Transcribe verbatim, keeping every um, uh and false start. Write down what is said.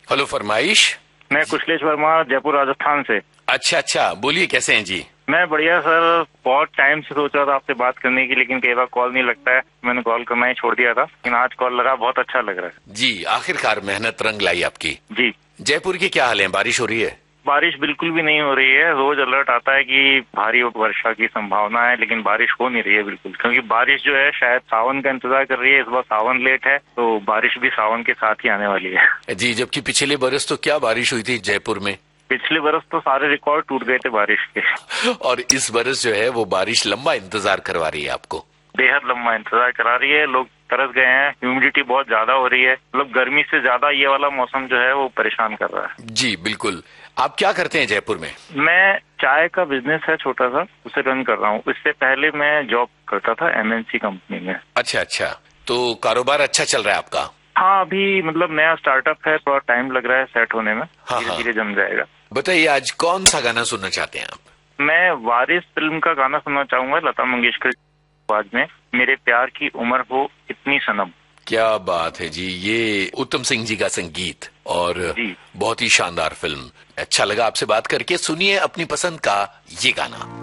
Hello, फरमाइश। मैं कुशलेश वर्मा, जयपुर राजस्थान से। अच्छा अच्छा, बोलिए कैसे हैं जी? मैं बढ़िया सर। बहुत टाइम से सोच रहा था आपसे बात करने की, लेकिन कई बार कॉल नहीं लगता है। मैंने कॉल करना ही छोड़ दिया था, लेकिन आज कॉल लगा, बहुत अच्छा लग रहा है जी। आखिरकार मेहनत रंग लाई आपकी। जी। जयपुर की क्या हाल है? बारिश हो रही है? बारिश बिल्कुल भी नहीं हो रही है। रोज अलर्ट आता है कि भारी वर्षा की संभावना है, लेकिन बारिश हो नहीं रही है बिल्कुल। क्योंकि बारिश जो है शायद सावन का इंतजार कर रही है। इस बार सावन लेट है, तो बारिश भी सावन के साथ ही आने वाली है जी। जबकि पिछले बरस तो क्या बारिश हुई थी जयपुर में। पिछले बरस तो सारे रिकॉर्ड टूट गए थे बारिश के और इस बरस जो है वो बारिश लंबा इंतजार करवा रही है आपको। बेहद लंबा इंतजार करा रही है। लोग तरस गए हैं। ह्यूमिडिटी बहुत ज्यादा हो रही है। मतलब गर्मी से ज्यादा ये वाला मौसम जो है वो परेशान कर रहा है। जी बिल्कुल। आप क्या करते हैं जयपुर में? मैं चाय का बिजनेस है छोटा सा, उसे रन कर रहा हूँ। इससे पहले मैं जॉब करता था एमएनसी कंपनी में। अच्छा अच्छा, तो कारोबार अच्छा चल रहा है आपका? हाँ, अभी मतलब नया स्टार्टअप है, थोड़ा टाइम लग रहा है सेट होने में। हाँ धीरे हाँ। धीरे जम जाएगा। बताइए, आज कौन सा गाना सुनना चाहते हैं आप? मैं वारिस फिल्म का गाना सुनना चाहूंगा, लता मंगेशकर आवाज में, मेरे प्यार की उम्र हो इतनी सनम। क्या बात है जी। ये उत्तम सिंह जी का संगीत और जी। बहुत ही शानदार फिल्म। अच्छा लगा आपसे बात करके। सुनिए अपनी पसंद का ये गाना।